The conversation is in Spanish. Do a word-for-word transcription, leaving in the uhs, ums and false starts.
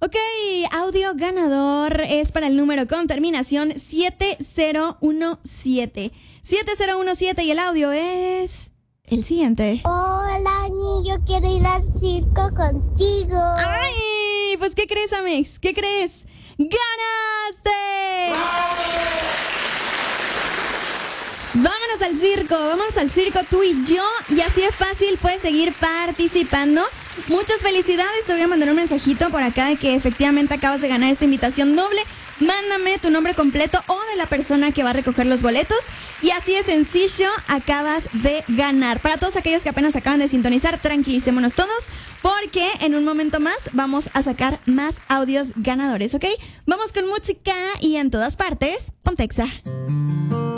Ok, audio ganador es para el número con terminación siete cero uno siete. siete cero uno siete y el audio es el siguiente. Hola, Ani, yo quiero ir al circo contigo. ¡Ay! Pues, ¿qué crees, Amex? ¿Qué crees? ¡Ganaste! Vámonos al circo, vámonos al circo tú y yo. Y así es fácil, puedes seguir participando. Muchas felicidades, te voy a mandar un mensajito por acá de que efectivamente acabas de ganar esta invitación doble. Mándame tu nombre completo o de la persona que va a recoger los boletos. Y así de sencillo, acabas de ganar. Para todos aquellos que apenas acaban de sintonizar, tranquilicémonos todos, porque en un momento más vamos a sacar más audios ganadores, ¿ok? Vamos con música y en todas partes, Pontexa.